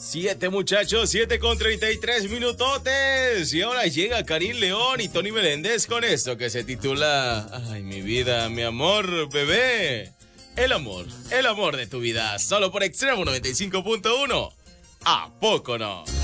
7 muchachos, 7:33 minutotes. Y ahora llega Karim León y Tony Meléndez con esto que se titula Ay, mi vida, mi amor, bebé. El amor de tu vida. Solo por Extremo 95.1. ¿A poco no?